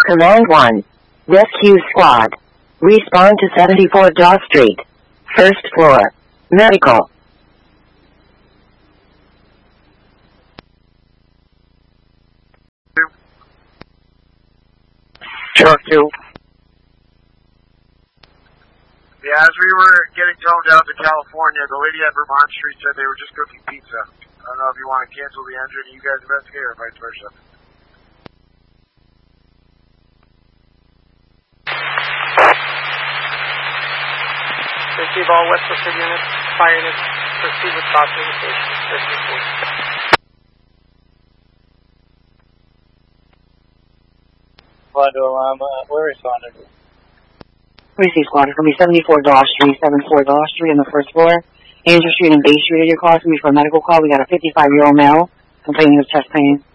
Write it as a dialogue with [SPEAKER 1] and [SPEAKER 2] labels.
[SPEAKER 1] Command 1. Rescue Squad. Respond to 74 Daw Street. First floor. Medical.
[SPEAKER 2] Truck 2.
[SPEAKER 3] Yeah, as we were getting toned down to California, the lady at Vermont Street said they were just cooking pizza. I don't know if you want to cancel the engine and you guys investigate or vice versa.
[SPEAKER 4] Receive all West Worcester units, fire units, proceed with documentation.
[SPEAKER 2] We're responding.
[SPEAKER 1] Rescue Squad. It's going to be 74 Daw Street, 74 Daw Street on the first floor. Andrew Street and Bay Street are your calls. It's going to be for a medical call. We got a 55-year-old male complaining of chest pain.